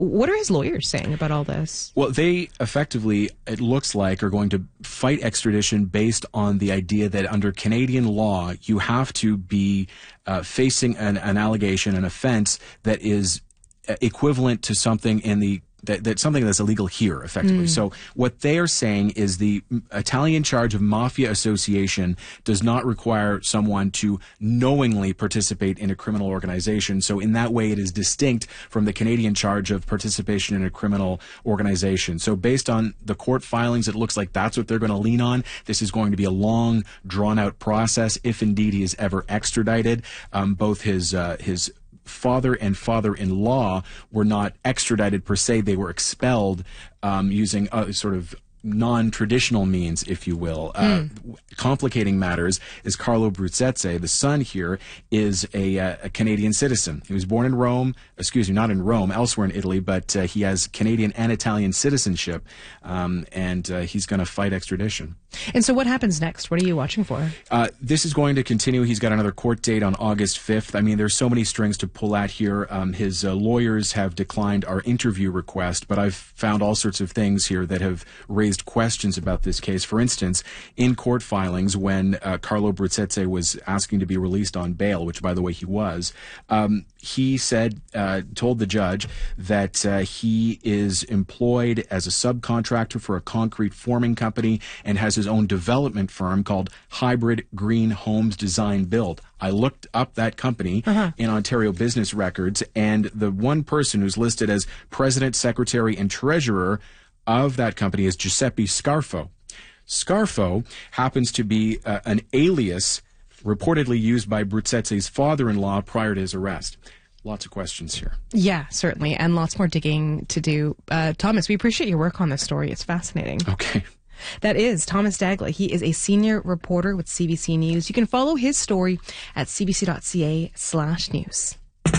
What are his lawyers saying about all this? Well, they effectively, it looks like, are going to fight extradition based on the idea that under Canadian law, you have to be facing an allegation, an offense that is equivalent to something in the something that's illegal here, effectively. So what they are saying is the Italian charge of mafia association does not require someone to knowingly participate in a criminal organization. So in that way, it is distinct from the Canadian charge of participation in a criminal organization. So based on the court filings, it looks like that's what they're going to lean on. This is going to be a long, drawn-out process if indeed he is ever extradited. Both his father and father-in-law were not extradited per se. They were expelled using sort of non-traditional means, if you will. Complicating matters is Carlo Bruzzese. The son here is a Canadian citizen. He was born in Rome, not in Rome, elsewhere in Italy, but he has Canadian and Italian citizenship, and he's going to fight extradition. And so what happens next? What are you watching for? This is going to continue. He's got another court date on August 5th. I mean, there's so many strings to pull at here. His lawyers have declined our interview request, but I've found all sorts of things here that have raised questions about this case. For instance, in court filings, when Carlo Bruzzese was asking to be released on bail, which, by the way, he was, he told the judge that he is employed as a subcontractor for a concrete forming company and has his own development firm called Hybrid Green Homes Design Build. I looked up that company in Ontario Business Records, and the one person who's listed as president, secretary, and treasurer of that company is Giuseppe Scarfo. Scarfo happens to be an alias reportedly used by Bruzzese's father-in-law prior to his arrest. Lots of questions here. Yeah, certainly, and lots more digging to do. Thomas, we appreciate your work on this story. It's fascinating. Okay. That is Thomas Daggla. He is a senior reporter with CBC News. You can follow his story at cbc.ca/news.